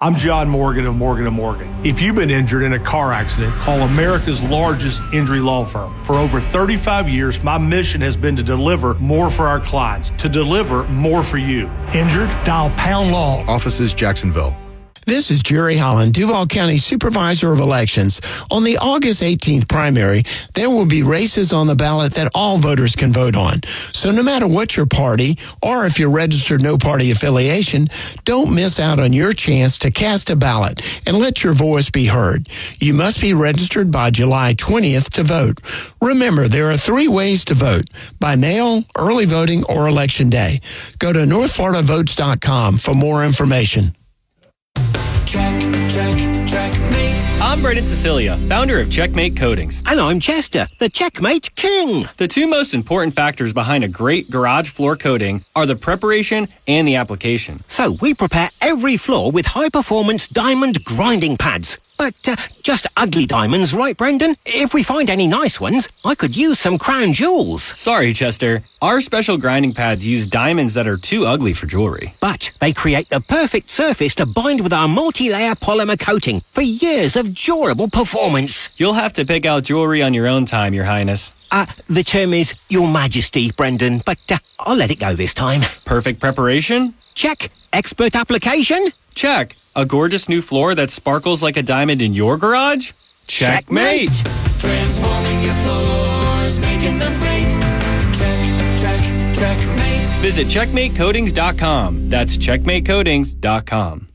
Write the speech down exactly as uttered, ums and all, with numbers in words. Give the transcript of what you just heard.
I'm John Morgan of Morgan and Morgan. If you've been injured in a car accident, call America's largest injury law firm. For over thirty-five years, my mission has been to deliver more for our clients, to deliver more for you. Injured? Dial Pound Law. Offices, Jacksonville. This is Jerry Holland, Duval County Supervisor of Elections. On the August eighteenth primary, there will be races on the ballot that all voters can vote on. So no matter what your party, or if you're registered no party affiliation, don't miss out on your chance to cast a ballot and let your voice be heard. You must be registered by July twentieth to vote. Remember, there are three ways to vote: by mail, early voting, or election day. Go to north florida votes dot com for more information. Check, check, checkmate. I'm Brendan Cecilia, founder of Checkmate Coatings. And I'm Chester, the Checkmate King. The two most important factors behind a great garage floor coating are the preparation and the application. So we prepare every floor with high-performance diamond grinding pads. But uh, just ugly diamonds, right, Brendan? If we find any nice ones, I could use some crown jewels. Sorry, Chester. Our special grinding pads use diamonds that are too ugly for jewelry. But they create the perfect surface to bind with our multi-layer polymer coating for years of durable performance. You'll have to pick out jewelry on your own time, Your Highness. Uh, the term is Your Majesty, Brendan, but uh, I'll let it go this time. Perfect preparation? Check. Expert application? Check. A gorgeous new floor that sparkles like a diamond in your garage? Checkmate! Transforming your floors, making them great. Check, check, checkmate. Visit checkmate coatings dot com. That's checkmate coatings dot com.